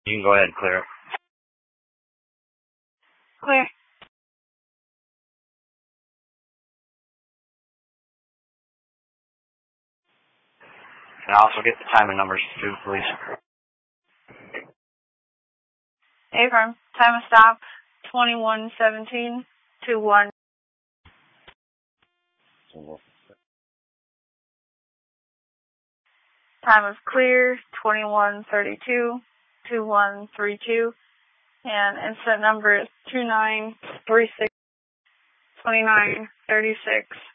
You can go ahead and clear it. Clear. And also get the time and numbers too, please. Affirm. Time of stop, 21:17:21. Time of clear, 21:32:2132. And incident number is 29362936.